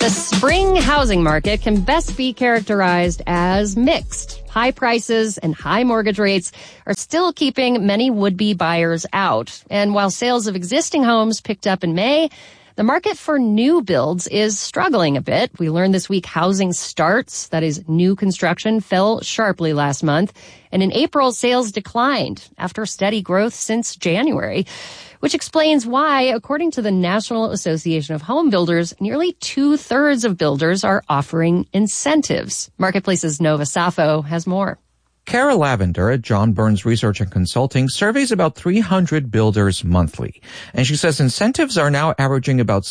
The spring housing market can best be characterized as mixed. High prices and high mortgage rates are still keeping many would-be buyers out. And while sales of existing homes picked up in May, the market for new builds is struggling a bit. We learned this week housing starts, that is new construction, fell sharply last month. And in April, sales declined after steady growth since January, which explains why, according to the National Association of Home Builders, nearly 2/3 of builders are offering incentives. Marketplace's Nova Safo has more. Kara Lavender at John Burns Research and Consulting surveys about 300 builders monthly. And she says incentives are now averaging about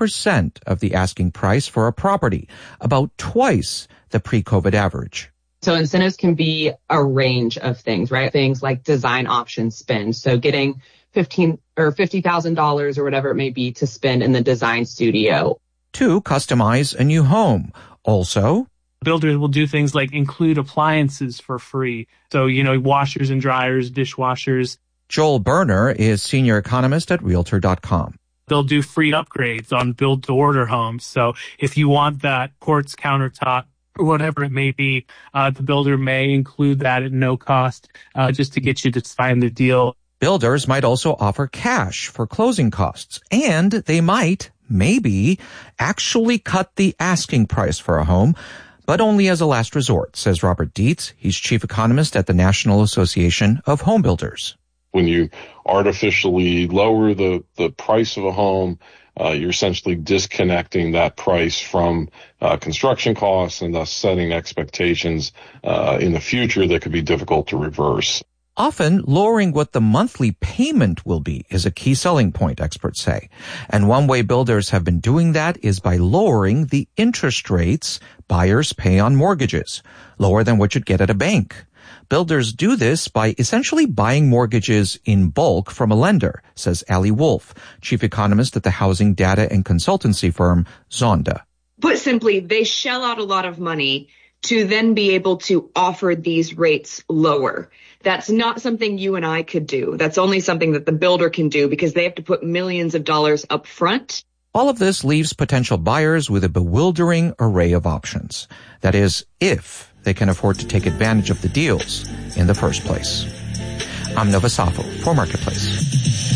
7% of the asking price for a property, about twice the pre-COVID average. So incentives can be a range of things, right? Things like design option spend. So getting $15,000 or $50,000 or whatever it may be to spend in the design studio. To customize a new home. Also, builders will do things like include appliances for free. So, washers and dryers, dishwashers. Joel Berner is senior economist at Realtor.com. They'll do free upgrades on build-to-order homes. So if you want that quartz countertop or whatever it may be, the builder may include that at no cost just to get you to sign the deal. Builders might also offer cash for closing costs, and they might, maybe, actually cut the asking price for a home, but only as a last resort, says Robert Dietz. He's chief economist at the National Association of Home Builders. When you artificially lower the price of a home, you're essentially disconnecting that price from construction costs and thus setting expectations in the future that could be difficult to reverse. Often, lowering what the monthly payment will be is a key selling point, experts say. And one way builders have been doing that is by lowering the interest rates buyers pay on mortgages, lower than what you'd get at a bank. Builders do this by essentially buying mortgages in bulk from a lender, says Ali Wolf, chief economist at the housing data and consultancy firm Zonda. Put simply, they shell out a lot of money to then be able to offer these rates lower. That's not something you and I could do. That's only something that the builder can do because they have to put millions of dollars up front. All of this leaves potential buyers with a bewildering array of options. That is, if they can afford to take advantage of the deals in the first place. I'm Nova Safo for Marketplace.